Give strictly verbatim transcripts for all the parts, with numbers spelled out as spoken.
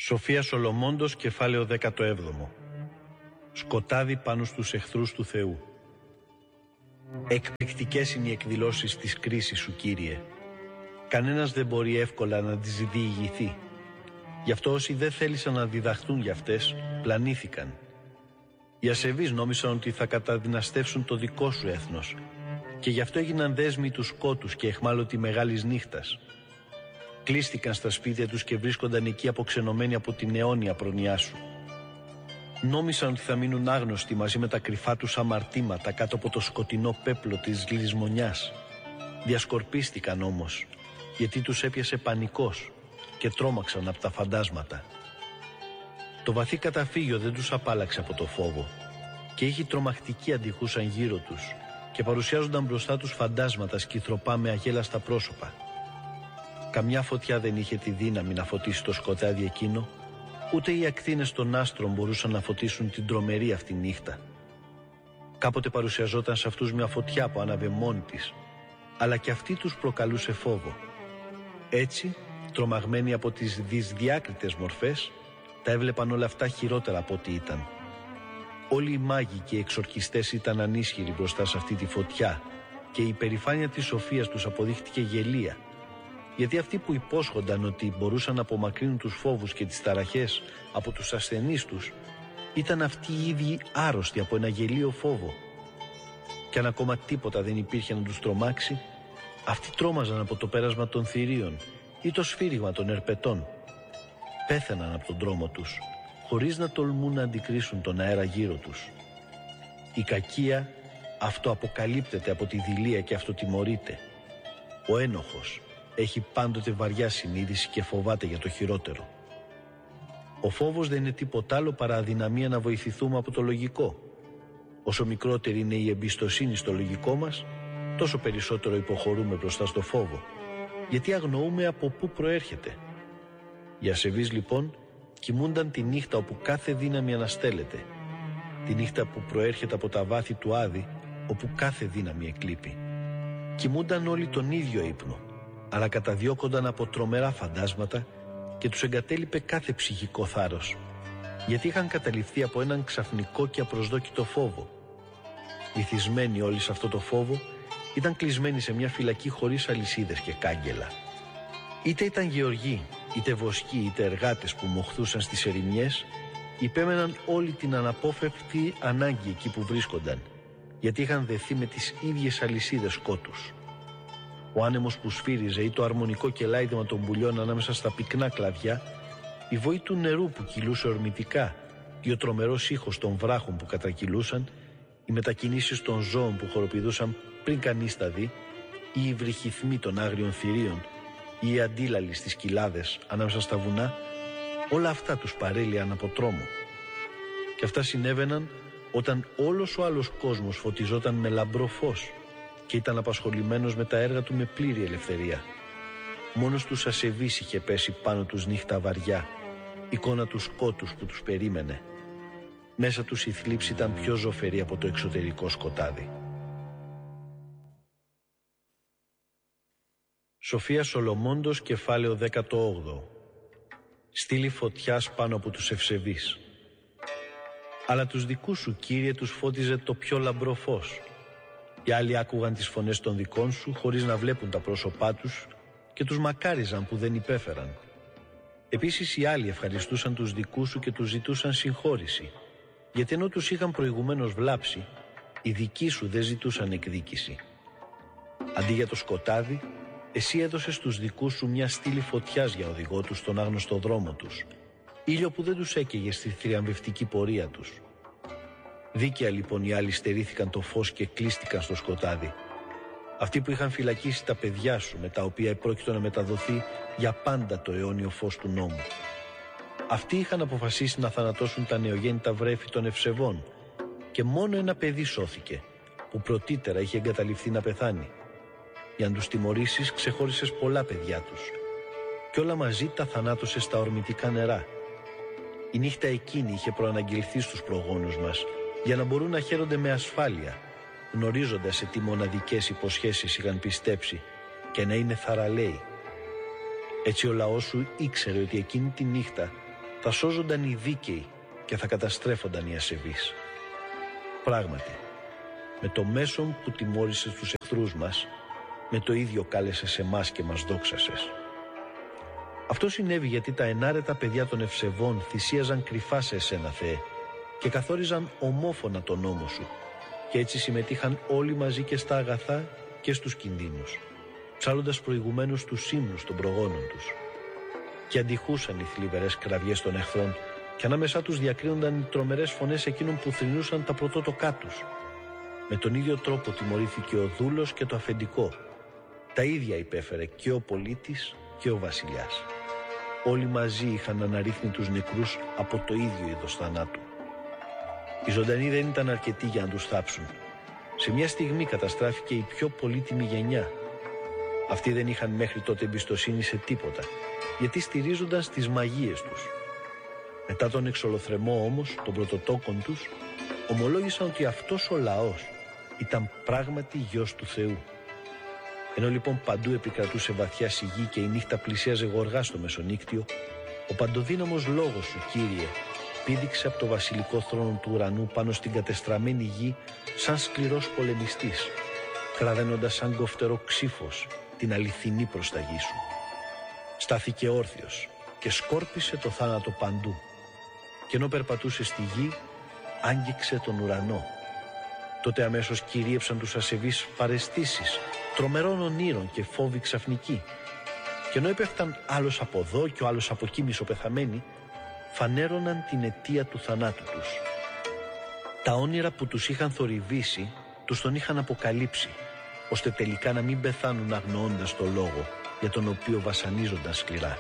Σοφία Σολομόντος, κεφάλαιο δέκατο έβδομο. Σκοτάδι πάνω στους εχθρούς του Θεού. Εκπληκτικές είναι οι εκδηλώσεις της κρίσης σου, Κύριε. Κανένας δεν μπορεί εύκολα να τις διηγηθεί. Γι' αυτό όσοι δεν θέλησαν να διδαχθούν για αυτές, πλανήθηκαν. Οι ασεβείς νόμισαν ότι θα καταδυναστεύσουν το δικό σου έθνος και γι' αυτό έγιναν δέσμοι του σκότους και εχμάλωτοι μεγάλης νύχτας. Κλείστηκαν στα σπίτια τους και βρίσκονταν εκεί αποξενωμένοι από την αιώνια προνοιά σου. Νόμισαν ότι θα μείνουν άγνωστοι μαζί με τα κρυφά τους αμαρτήματα κάτω από το σκοτεινό πέπλο της λησμονιάς. Διασκορπίστηκαν όμως, γιατί τους έπιασε πανικός και τρόμαξαν από τα φαντάσματα. Το βαθύ καταφύγιο δεν τους απάλαξε από το φόβο και ήχοι τρομακτικοί αντιχούσαν γύρω τους και παρουσιάζονταν μπροστά τους φαντάσματα σκυθροπά με αγέλαστα πρόσωπα. Καμιά φωτιά δεν είχε τη δύναμη να φωτίσει το σκοτάδι εκείνο, ούτε οι ακτίνες των άστρων μπορούσαν να φωτίσουν την τρομερή αυτή νύχτα. Κάποτε παρουσιαζόταν σε αυτούς μια φωτιά που άναβε μόνη της, αλλά και αυτή τους προκαλούσε φόβο. Έτσι, τρομαγμένοι από τις δυσδιάκριτες μορφές, τα έβλεπαν όλα αυτά χειρότερα από ό,τι ήταν. Όλοι οι μάγοι και οι εξορκιστές ήταν ανίσχυροι μπροστά σε αυτή τη φωτιά και η υπερηφάνεια της σοφίας τους αποδείχτηκε γελία, γιατί αυτοί που υπόσχονταν ότι μπορούσαν να απομακρύνουν τους φόβους και τις ταραχές από τους ασθενείς τους, ήταν αυτοί οι ίδιοι άρρωστοι από ένα γελίο φόβο. Κι αν ακόμα τίποτα δεν υπήρχε να τους τρομάξει, αυτοί τρόμαζαν από το πέρασμα των θηρίων ή το σφύριγμα των ερπετών. Πέθαιναν από τον τρόμο τους, χωρίς να τολμούν να αντικρίσουν τον αέρα γύρω τους. Η κακία αυτοαποκαλύπτεται από τη δειλία και αυτοτιμωρείται. Ο ένοχος έχει πάντοτε βαριά συνείδηση και φοβάται για το χειρότερο. Ο φόβος δεν είναι τίποτα άλλο παρά αδυναμία να βοηθηθούμε από το λογικό. Όσο μικρότερη είναι η εμπιστοσύνη στο λογικό μας, τόσο περισσότερο υποχωρούμε μπροστά στο φόβο, γιατί αγνοούμε από πού προέρχεται. Οι ασεβείς λοιπόν κοιμούνταν τη νύχτα όπου κάθε δύναμη αναστέλλεται, τη νύχτα που προέρχεται από τα βάθη του Άδη, όπου κάθε δύναμη εκλείπει. Κοιμούνταν όλοι τον ίδιο ύπνο, αλλά καταδιώκονταν από τρομερά φαντάσματα και τους εγκατέλειπε κάθε ψυχικό θάρρος, γιατί είχαν καταληφθεί από έναν ξαφνικό και απροσδόκητο φόβο. Βυθισμένοι όλοι σε αυτό το φόβο, ήταν κλεισμένοι σε μια φυλακή χωρίς αλυσίδες και κάγκελα. Είτε ήταν γεωργοί, είτε βοσκοί, είτε εργάτες που μοχθούσαν στις ερημιές, υπέμεναν όλη την αναπόφευκτη ανάγκη εκεί που βρίσκονταν, γιατί είχαν δεθεί με τις ίδιες αλυσίδες σκότους. Ο άνεμος που σφύριζε ή το αρμονικό κελάιδεμα των πουλιών ανάμεσα στα πυκνά κλαδιά, η βοή του νερού που κυλούσε ορμητικά ή ο τρομερός ήχος των βράχων που κατρακυλούσαν, οι μετακινήσεις των ζώων που χοροπηδούσαν πριν κανείς τα δει, ή οι βρυχυθμοί των άγριων θηρίων ή οι αντίλαλοι στις κοιλάδες ανάμεσα στα βουνά, όλα αυτά τους παρέλυαν από τρόμο. Και αυτά συνέβαιναν όταν όλος ο άλλος κόσμος φωτιζόταν με λαμπρό φως και ήταν απασχολημένος με τα έργα του με πλήρη ελευθερία. Μόνος τους ασεβείς είχε πέσει πάνω τους νύχτα βαριά, εικόνα του σκότους που τους περίμενε. Μέσα τους η θλίψη ήταν πιο ζωφερή από το εξωτερικό σκοτάδι. Σοφία Σολομόντος, κεφάλαιο δέκατο όγδοο. Στήλη φωτιάς πάνω από τους ευσεβείς. Αλλά τους δικούς σου, Κύριε, τους φώτιζε το πιο λαμπρό φως. Οι άλλοι άκουγαν τις φωνές των δικών σου χωρίς να βλέπουν τα πρόσωπά τους και τους μακάριζαν που δεν υπέφεραν. Επίσης οι άλλοι ευχαριστούσαν τους δικούς σου και τους ζητούσαν συγχώρηση, γιατί ενώ τους είχαν προηγουμένως βλάψει, οι δικοί σου δεν ζητούσαν εκδίκηση. Αντί για το σκοτάδι, εσύ έδωσες στους δικούς σου μια στήλη φωτιάς για οδηγό τους στον άγνωστο δρόμο τους, ήλιο που δεν τους έκαιγε στη θριαμβευτική πορεία τους. Δίκαια λοιπόν οι άλλοι στερήθηκαν το φως και κλείστηκαν στο σκοτάδι. Αυτοί που είχαν φυλακίσει τα παιδιά σου, με τα οποία επρόκειτο να μεταδοθεί για πάντα το αιώνιο φως του νόμου. Αυτοί είχαν αποφασίσει να θανατώσουν τα νεογέννητα βρέφη των ευσεβών και μόνο ένα παιδί σώθηκε, που πρωτήτερα είχε εγκαταλειφθεί να πεθάνει. Για να τους τιμωρήσεις ξεχώρισες πολλά παιδιά τους και όλα μαζί τα θανάτωσες στα ορμητικά νερά. Η νύχτα εκείνη είχε προαναγγελθεί στους προγόνους μας για να μπορούν να χαίρονται με ασφάλεια, γνωρίζοντας σε τι μοναδικές υποσχέσεις είχαν πιστέψει και να είναι θαραλέοι. Έτσι ο λαός σου ήξερε ότι εκείνη τη νύχτα θα σώζονταν οι δίκαιοι και θα καταστρέφονταν οι ασεβείς. Πράγματι, με το μέσον που τιμώρησε τους εχθρούς μας, με το ίδιο κάλεσε σε εμάς και μας δόξασες. Αυτό συνέβη γιατί τα ενάρετα παιδιά των ευσεβών θυσίαζαν κρυφά σε εσένα, Θεέ, και καθόριζαν ομόφωνα τον νόμο σου, και έτσι συμμετείχαν όλοι μαζί και στα αγαθά και στους κινδύνους, ψάλλοντας προηγουμένως τους ύμνους των προγόνων τους. Και αντιχούσαν οι θλιβερές κραυγές των εχθρών, και ανάμεσά τους διακρίνονταν οι τρομερές φωνές εκείνων που θρηνούσαν τα πρωτότοκά τους. Με τον ίδιο τρόπο τιμωρήθηκε ο δούλος και το αφεντικό. Τα ίδια υπέφερε και ο πολίτης και ο βασιλιάς. Όλοι μαζί είχαν αναρρύθμει τους νεκρούς από το ίδιο είδος θανάτου. Οι ζωντανοί δεν ήταν αρκετοί για να τους θάψουν. Σε μια στιγμή καταστράφηκε η πιο πολύτιμη γενιά. Αυτοί δεν είχαν μέχρι τότε εμπιστοσύνη σε τίποτα, γιατί στηρίζονταν στις μαγείες τους. Μετά τον εξολοθρεμό όμως των πρωτοτόκων τους, ομολόγησαν ότι αυτός ο λαός ήταν πράγματι γιος του Θεού. Ενώ λοιπόν παντού επικρατούσε βαθιά σιγή και η νύχτα πλησίαζε γοργά στο μεσονύκτιο, ο παντοδύναμος λόγος σου, Κύριε, πήδηξε από το βασιλικό θρόνο του ουρανού πάνω στην κατεστραμμένη γη σαν σκληρός πολεμιστής, κραδένοντας σαν κοφτερό ξύφος την αληθινή προσταγή σου. Στάθηκε όρθιος και σκόρπισε το θάνατο παντού, και ενώ περπατούσε στη γη, άγγιξε τον ουρανό. Τότε αμέσως κυρίεψαν τους ασεβείς παρεστήσεις, τρομερών ονείρων και φόβοι ξαφνικοί. Και ενώ έπεφταν άλλος από εδώ και ο άλλος από εκεί μισοπεθαμένοι, φανέρωναν την αιτία του θανάτου τους. Τα όνειρα που τους είχαν θορυβήσει, τους τον είχαν αποκαλύψει, ώστε τελικά να μην πεθάνουν αγνοώντας το λόγο για τον οποίο βασανίζονταν σκληρά.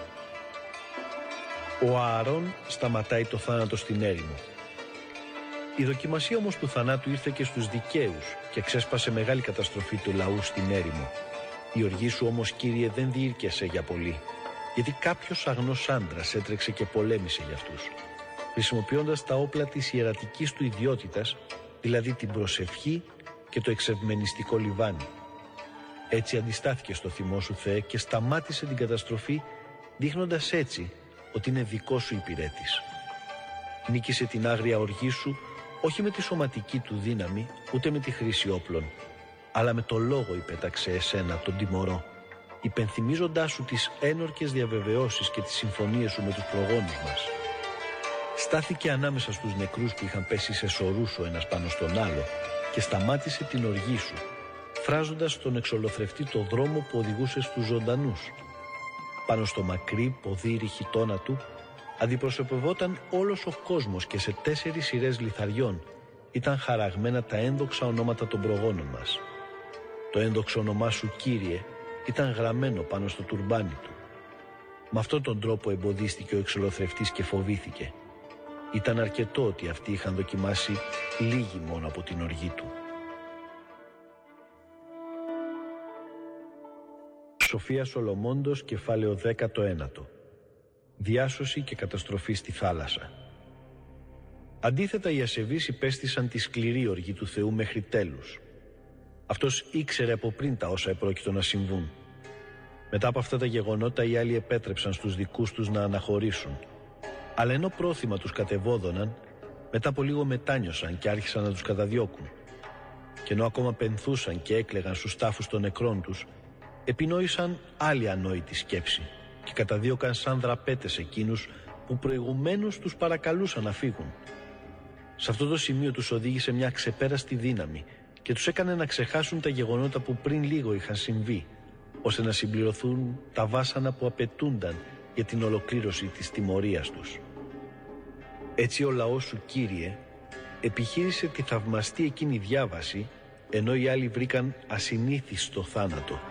Ο Ααρών σταματάει το θάνατο στην έρημο. Η δοκιμασία όμως του θανάτου ήρθε και στους δικαίους και ξέσπασε μεγάλη καταστροφή του λαού στην έρημο. Η οργή σου όμως, Κύριε, δεν διήρκεσε για πολύ, γιατί κάποιος αγνός άντρας έτρεξε και πολέμησε για αυτούς, χρησιμοποιώντας τα όπλα της ιερατικής του ιδιότητας, δηλαδή την προσευχή και το εξευμενιστικό λιβάνι. Έτσι αντιστάθηκε στο θυμό σου, Θεέ, και σταμάτησε την καταστροφή, δείχνοντας έτσι ότι είναι δικό σου υπηρέτης. Νίκησε την άγρια οργή σου όχι με τη σωματική του δύναμη, ούτε με τη χρήση όπλων, αλλά με το λόγο υπέταξε εσένα τον τιμωρό, υπενθυμίζοντάς σου τις ένορκες διαβεβαιώσεις και τις συμφωνίες σου με τους προγόνους μας. Στάθηκε ανάμεσα στους νεκρούς που είχαν πέσει σε σωρούς ο ένας πάνω στον άλλο και σταμάτησε την οργή σου, φράζοντας στον εξολοθρευτή το δρόμο που οδηγούσε στους ζωντανούς. Πάνω στο μακρύ ποδήρι χιτώνα του αντιπροσωπευόταν όλος ο κόσμος και σε τέσσερις σειρές λιθαριών ήταν χαραγμένα τα ένδοξα ονόματα των προγόνων μας. Το ένδοξο όνομά σου, Κύριε, ήταν γραμμένο πάνω στο τουρμπάνι του. Με αυτόν τον τρόπο εμποδίστηκε ο εξολοθρευτής και φοβήθηκε. Ήταν αρκετό ότι αυτοί είχαν δοκιμάσει λίγοι μόνο από την οργή του. Σοφία Σολομώντος, κεφάλαιο δέκατο ένατο. Διάσωση και καταστροφή στη θάλασσα. Αντίθετα, οι ασεβείς υπέστησαν τη σκληρή οργή του Θεού μέχρι τέλους. Αυτός ήξερε από πριν τα όσα επρόκειτο να συμβούν. Μετά από αυτά τα γεγονότα, οι άλλοι επέτρεψαν στους δικούς τους να αναχωρήσουν. Αλλά ενώ πρόθυμα τους κατεβόδωναν, μετά από λίγο μετάνιωσαν και άρχισαν να τους καταδιώκουν. Και ενώ ακόμα πενθούσαν και έκλαιγαν στους τάφους των νεκρών τους, επινόησαν άλλη ανόητη σκέψη και καταδίωκαν σαν δραπέτες εκείνους που προηγουμένως τους παρακαλούσαν να φύγουν. Σε αυτό το σημείο τους οδήγησε μια ξεπέραστη δύναμη και τους έκανε να ξεχάσουν τα γεγονότα που πριν λίγο είχαν συμβεί, ώστε να συμπληρωθούν τα βάσανα που απαιτούνταν για την ολοκλήρωση της τιμωρίας τους. Έτσι ο λαός σου, Κύριε, επιχείρησε τη θαυμαστή εκείνη διάβαση, ενώ οι άλλοι βρήκαν ασυνήθιστο θάνατο.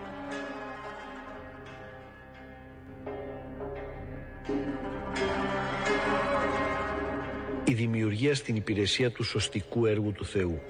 Η δημιουργία στην υπηρεσία του σωστικού έργου του Θεού.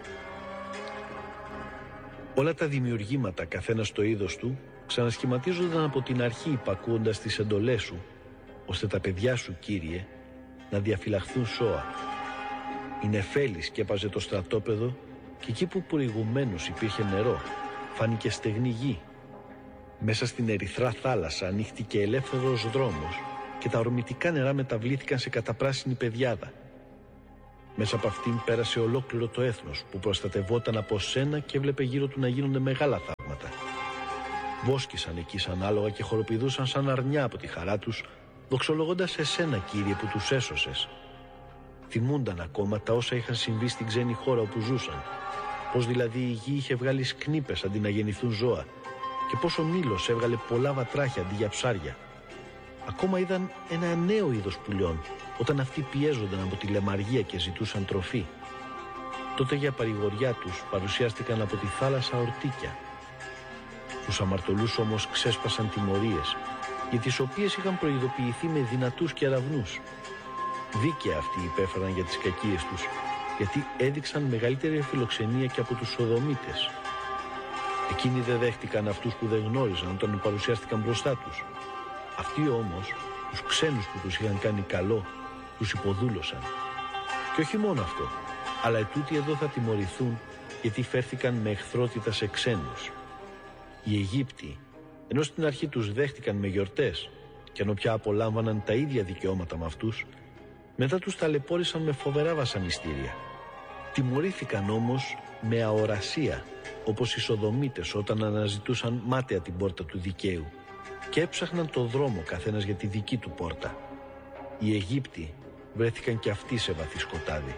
Όλα τα δημιουργήματα, καθένα στο είδος του, ξανασχηματίζονταν από την αρχή υπακούοντας τις εντολές σου, ώστε τα παιδιά σου, Κύριε, να διαφυλαχθούν σώα. Η νεφέλη σκέπαζε το στρατόπεδο και εκεί που προηγουμένως υπήρχε νερό, φάνηκε στεγνή γη. Μέσα στην ερυθρά θάλασσα ανοίχτηκε ελεύθερος δρόμος και τα ορμητικά νερά μεταβλήθηκαν σε καταπράσινη πεδιάδα. Μέσα από αυτήν πέρασε ολόκληρο το έθνος που προστατευόταν από σένα και έβλεπε γύρω του να γίνονται μεγάλα θαύματα. Βόσκησαν εκεί σαν άλογα και χοροπηδούσαν σαν αρνιά από τη χαρά τους, δοξολογώντας εσένα, Κύριε, που τους έσωσες. Θυμούνταν ακόμα τα όσα είχαν συμβεί στην ξένη χώρα όπου ζούσαν, πως δηλαδή η γη είχε βγάλει σκνήπες αντί να γεννηθούν ζώα και πως ο Νείλος έβγαλε πολλά βατράχια αντί για ψάρια. Ακόμα είδαν ένα νέο είδος πουλιών όταν αυτοί πιέζονταν από τη λεμαργία και ζητούσαν τροφή. Τότε για παρηγοριά τους παρουσιάστηκαν από τη θάλασσα ορτίκια. Τους αμαρτωλούς όμως ξέσπασαν τιμωρίες, για τις οποίες είχαν προειδοποιηθεί με δυνατούς κεραυνούς. Δίκαια αυτοί υπέφεραν για τις κακίες τους, γιατί έδειξαν μεγαλύτερη φιλοξενία και από τους Σοδομίτες. Εκείνοι δεν δέχτηκαν αυτούς που δεν γνώριζαν όταν παρουσιάστηκαν μπροστά τους. Αυτοί όμως, τους ξένους που τους είχαν κάνει καλό, τους υποδούλωσαν. Και όχι μόνο αυτό, αλλά ετούτοι εδώ θα τιμωρηθούν, γιατί φέρθηκαν με εχθρότητα σε ξένους. Οι Αιγύπτιοι, ενώ στην αρχή τους δέχτηκαν με γιορτές, και ενώ πια απολάμβαναν τα ίδια δικαιώματα με αυτούς, μετά τους ταλαιπώρησαν με φοβερά βασανιστήρια. Τιμωρήθηκαν όμως με αορασία, όπως οι Σοδομίτες όταν αναζητούσαν μάταια την πόρτα του δικαίου και έψαχναν το δρόμο καθένας για τη δική του πόρτα. Οι Αιγύπτιοι βρέθηκαν και αυτοί σε βαθύ σκοτάδι.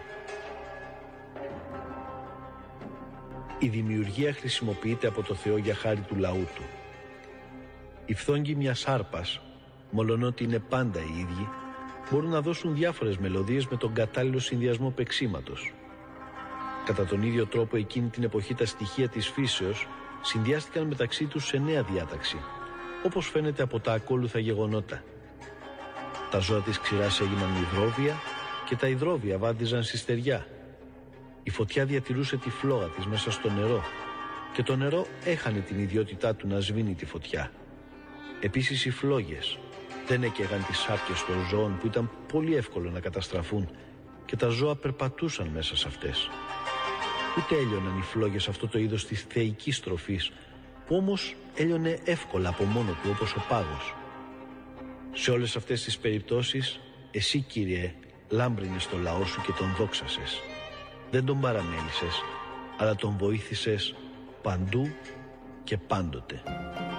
Η δημιουργία χρησιμοποιείται από το Θεό για χάρη του λαού του. Οι φθόγγοι μιας άρπας, μολονότι είναι πάντα οι ίδιοι, μπορούν να δώσουν διάφορες μελωδίες με τον κατάλληλο συνδυασμό παίξήματος. Κατά τον ίδιο τρόπο εκείνη την εποχή τα στοιχεία της φύσεως συνδυάστηκαν μεταξύ τους σε νέα διάταξη, όπως φαίνεται από τα ακόλουθα γεγονότα. Τα ζώα της ξηράς έγιναν υδρόβια και τα υδρόβια βάδιζαν στη στεριά. Η φωτιά διατηρούσε τη φλόγα της μέσα στο νερό και το νερό έχανε την ιδιότητά του να σβήνει τη φωτιά. Επίσης οι φλόγες δεν έκαιγαν τις σάρκες των ζώων που ήταν πολύ εύκολο να καταστραφούν και τα ζώα περπατούσαν μέσα σε αυτές. Ούτε έλειωναν οι φλόγες αυτό το είδος της θεϊκής τροφής, που όμως έλειωνε εύκολα από μόνο του όπως ο πάγος. Σε όλες αυτές τις περιπτώσεις, εσύ, Κύριε, λάμπρινες το λαό σου και τον δόξασες. Δεν τον παραμέλησες, αλλά τον βοήθησες παντού και πάντοτε.